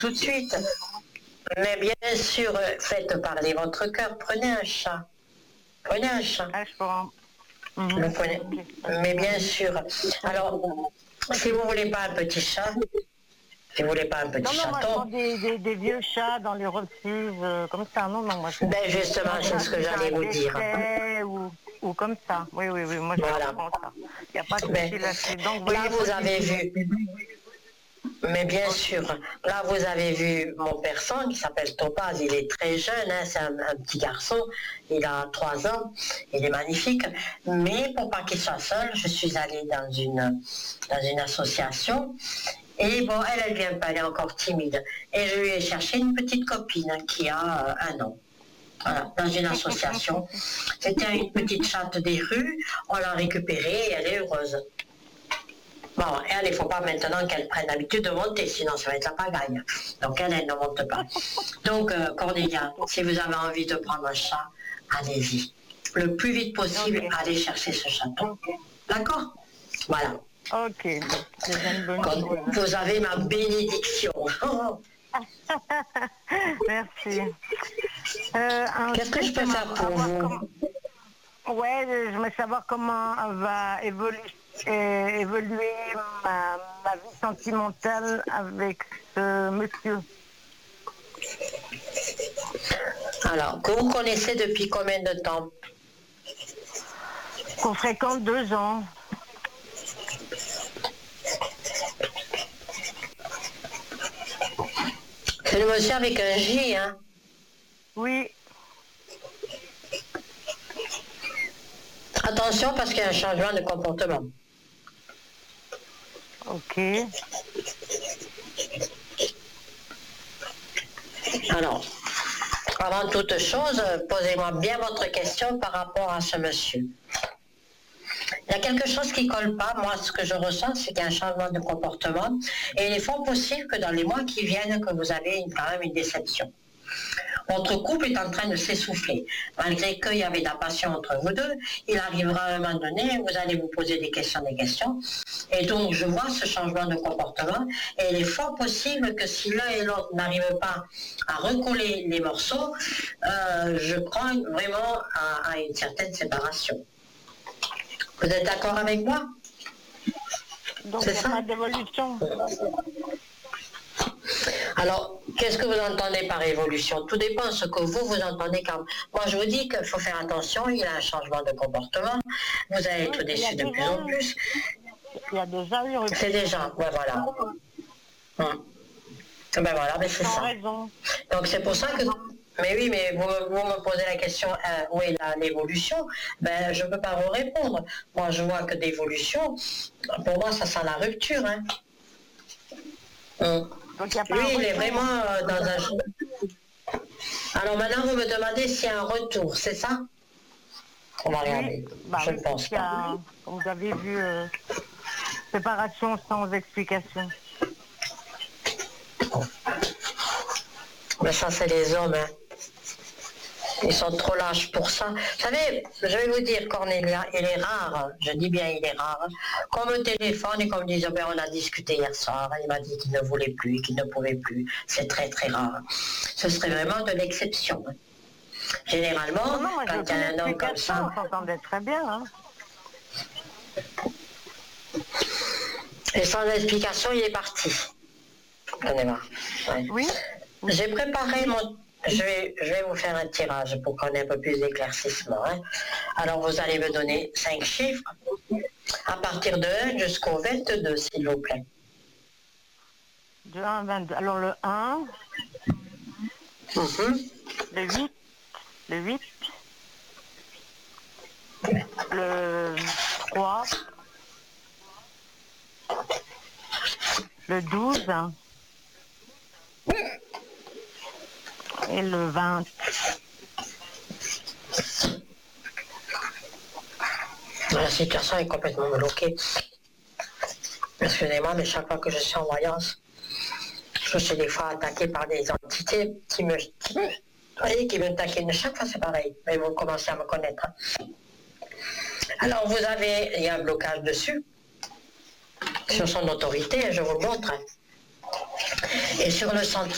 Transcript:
tout de suite. Mais bien sûr, faites parler votre cœur. Prenez un chat. Prenez un chat. Ah, je comprends. Le prenez. Mais bien sûr. Alors, si vous voulez pas un petit chat, si vous voulez pas un petit Non, moi je chaton, prends des vieux chats dans les refuges, comme ça. Non, moi ben justement, c'est ce que j'allais vous dire. Ou comme ça. Oui, moi je Voilà. prends ça. Il n'y a pas de Ben, souci là-dessus. Donc, là, vous avez vu. Mais bien sûr, là vous avez vu mon personne qui s'appelle Topaz, il est très jeune, hein, c'est un petit garçon, il a 3 ans, il est magnifique, mais pour pas qu'il soit seul, je suis allée dans une association, et bon, elle vient pas, elle est encore timide, et je lui ai cherché une petite copine qui a 1 an. Voilà, dans une association. C'était une petite chatte des rues, on l'a récupérée et elle est heureuse. Bon, elle, il ne faut pas maintenant qu'elle prenne l'habitude de monter, sinon ça va être la pagaille. Donc elle ne monte pas. Donc, Cornélia, si vous avez envie de prendre un chat, allez-y. Le plus vite possible, allez chercher ce chaton. D'accord? Voilà. Ok. Vous avez ma bénédiction. Merci. Qu'est-ce que je peux faire pour vous? Ouais, je voulais savoir comment va évoluer ma vie sentimentale avec ce monsieur. Alors, que vous connaissez depuis combien de temps? Qu'on fréquente 2 ans. C'est le monsieur avec un J, hein? Oui. Attention parce qu'il y a un changement de comportement. Ok. Alors, avant toute chose, posez-moi bien votre question par rapport à ce monsieur. Il y a quelque chose qui ne colle pas. Moi, ce que je ressens, c'est qu'il y a un changement de comportement. Et il est fort possible que dans les mois qui viennent, que vous avez quand même une déception. Votre couple est en train de s'essouffler. Malgré qu'il y avait de la passion entre vous deux, il arrivera à un moment donné, vous allez vous poser des questions. Et donc, je vois ce changement de comportement. Et il est fort possible que si l'un et l'autre n'arrivent pas à recoller les morceaux, je crois vraiment à une certaine séparation. Vous êtes d'accord avec moi? Donc, il n'y a pas d'évolution. Alors, qu'est-ce que vous entendez par évolution? Tout dépend de ce que vous entendez quand... Moi, je vous dis qu'il faut faire attention, il y a un changement de comportement, vous allez être déçus de plus en plus. Il y a déjà eu... C'est déjà, ouais, voilà. Ben voilà, mais c'est ça. Raison. Donc, c'est pour ça que... Mais oui, mais vous me posez la question, où est l'évolution? Ben, je ne peux pas vous répondre. Moi, je vois que d'évolution, pour moi, ça sent la rupture, hein. Lui, il est vraiment dans un... Alors maintenant, vous me demandez s'il y a un retour, c'est ça? On va regarder. Je ne pense pas. Vous avez vu, séparation sans explication. Mais ça, c'est les hommes, hein. Ils sont trop lâches pour ça. Vous savez, je vais vous dire, Cornélia, il est rare, je dis bien il est rare, qu'on me téléphone et qu'on me dise, oh ben, on a discuté hier soir, il m'a dit qu'il ne voulait plus, qu'il ne pouvait plus. C'est très très rare. Ce serait vraiment de l'exception. Généralement, quand il y a un homme comme ça... On s'entendait très bien, hein. Et sans explication, il est parti. Cornélia. Ouais. Oui. J'ai préparé mon... Je vais vous faire un tirage pour qu'on ait un peu plus d'éclaircissement. Hein. Alors, vous allez me donner 5 chiffres à partir de 1 jusqu'au 22, s'il vous plaît. De 1 à 22. Alors, le 1, le 8, le 3, le 12, et le 20. La situation est complètement bloquée. Excusez-moi, mais chaque fois que je suis en voyance, je suis des fois attaquée par des entités qui me taquinent. Chaque fois, c'est pareil. Mais vous commencez à me connaître. Hein. Alors, il y a un blocage dessus, sur son autorité, je vous le montre. Et sur le sentiment,